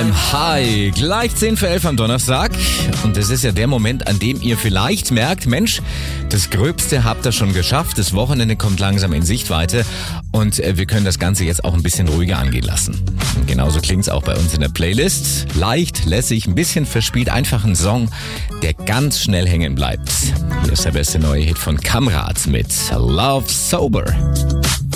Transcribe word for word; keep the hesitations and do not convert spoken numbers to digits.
I'm High. Gleich zehn für elf am Donnerstag. Und das ist ja der Moment, an dem ihr vielleicht merkt, Mensch, das Gröbste habt ihr schon geschafft. Das Wochenende kommt langsam in Sichtweite. Und wir können das Ganze jetzt auch ein bisschen ruhiger angehen lassen. Und genauso klingt's auch bei uns in der Playlist. Leicht, lässig, ein bisschen verspielt. Einfach ein Song, der ganz schnell hängen bleibt. Hier ist der beste neue Hit von Kamrat mit Love Sober.